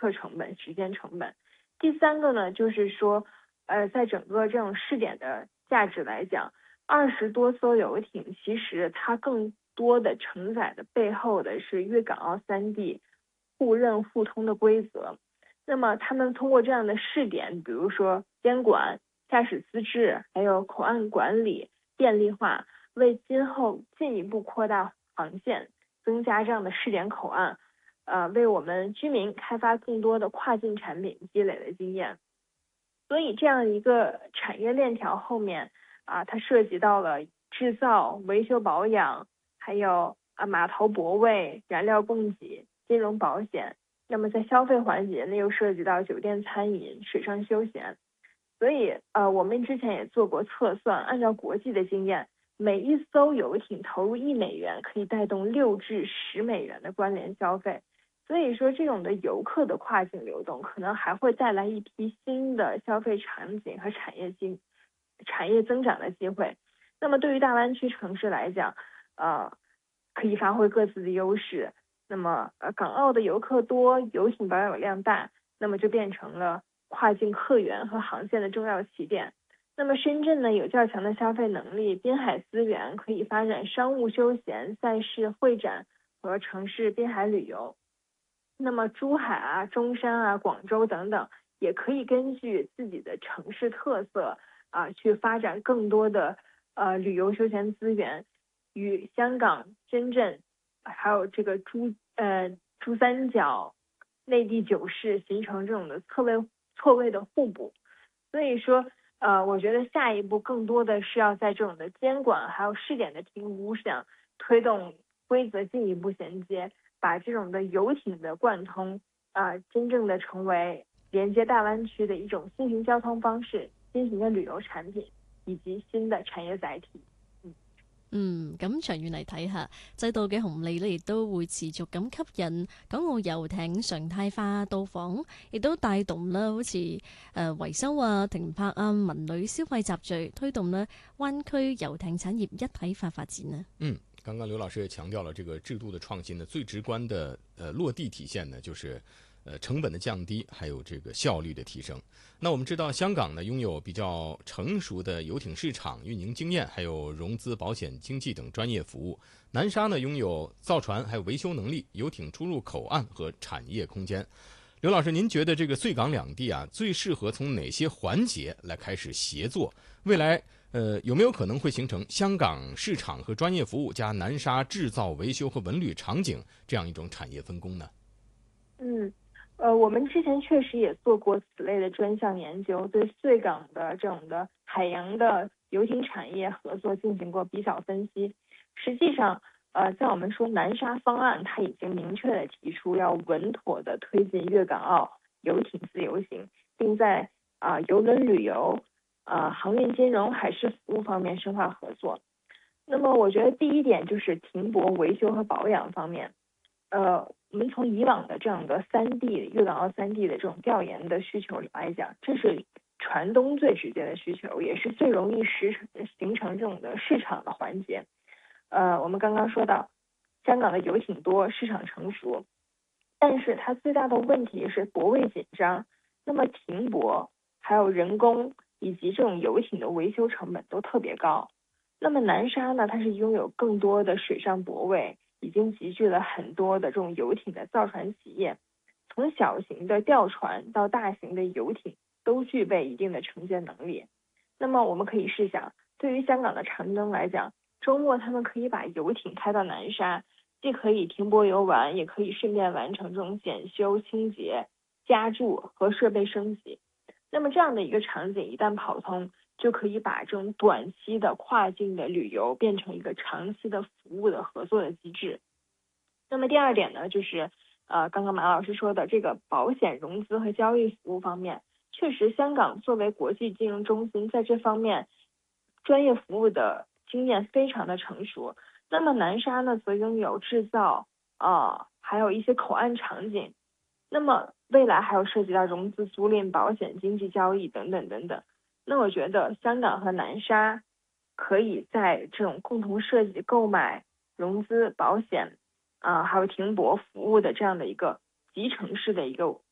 测成本、时间成本。第三个呢，就是说，在整个这种试点的价值来讲，20多艘游艇其实它更多的承载的背后的是粤港澳三地互认互通的规则。那么他们通过这样的试点，比如说监管、驾驶资质，还有口岸管理便利化，为今后进一步扩大航线，增加这样的试点口岸，为我们居民开发更多的跨境产品积累了经验。所以这样一个产业链条后面它涉及到了制造、维修保养，还有码头泊位、燃料供给、金融保险。那么在消费环节呢，又涉及到酒店餐饮、水上休闲。所以我们之前也做过测算，按照国际的经验，每一艘游艇投入$1可以带动6至10美元的关联消费。所以说这种的游客的跨境流动可能还会带来一批新的消费场景和产业增长的机会。那么对于大湾区城市来讲，可以发挥各自的优势。那么港澳的游客多，游艇保有量大，那么就变成了跨境客源和航线的重要起点。那么深圳呢，有较强的消费能力，滨海资源可以发展商务休闲、赛事会展和城市滨海旅游。那么珠海中山广州等等，也可以根据自己的城市特色去发展更多的旅游休闲资源，与香港、深圳还有这个珠三角、内地9市形成这种的错位的互补。所以说我觉得下一步更多的是要在这种的监管还有试点的评估上推动规则进一步衔接，把这种的游艇的贯通真正的成为连接大湾区的一种新型交通方式、新型的旅遊產品以及新的產業載體。 咁長遠嚟睇下，制度嘅紅利呢，亦都會持續咁吸引港澳遊艇常態化到訪，亦都帶動啦，好似維修停泊文旅消費集聚，推動呢灣區遊艇產業一體化發展呢。 剛剛劉老師也強調了這個制度的創新呢，最直觀的落地體現呢，就是成本的降低，還有這個效率的提升。那我們知道香港呢擁有比較成熟的遊艇市場運營經驗，還有融資保險經紀等專業服務。南沙呢擁有造船還有維修能力，遊艇出入口岸和產業空間。劉老師，您覺得這個穗港兩地最適合從哪些環節來開始協作？未來有沒有可能會形成香港市場和專業服務加南沙製造、維修和文旅場景這樣一種產業分工呢？ 我們之前確實也做過此類的專項研究，對穗港的這種的海洋的遊艇產業合作進行過比較分析。實際上，在我們說南沙方案，它已經明確地提出要穩妥地推進粵港澳遊艇自由行，並在郵輪旅遊、航運金融、海事服務方面深化合作。那麼我覺得第一點就是停泊、維修和保養方面。我們從以往的這樣的粵港澳三地的這種調研的需求來講，這是船東最直接的需求，也是最容易形成這種的市場的環節。我們剛剛說到香港的遊艇多，市場成熟，但是它最大的問題是泊位緊張，那麼停泊還有人工以及這種遊艇的維修成本都特別高。那麼南沙呢，它是擁有更多的水上泊位，已經集聚了很多的這種遊艇的造船企業，從小型的吊船到大型的遊艇都具備一定的承接能力。那麼我們可以試想，對於香港的長東來講，周末他們可以把遊艇開到南沙，既可以停泊遊玩，也可以順便完成這種檢修、清潔、加注和設備升級。那麼這樣的一個場景一旦跑通，就可以把這種短期的跨境的旅遊變成一個長期的服務的合作的機制。那麼第二點呢，就是剛剛馬老師說的這個保險融資和交易服務方面，確實香港作為國際金融中心，在這方面專業服務的經驗非常的成熟。那麼南沙呢，則擁有製造還有一些口岸場景。那麼未來還有涉及到融資、租賃、保險、經濟交易等等等等。那我覺得香港和南沙可以在這種共同設計、購買、融資、保險還有停泊服務的這樣的一個集成式的一個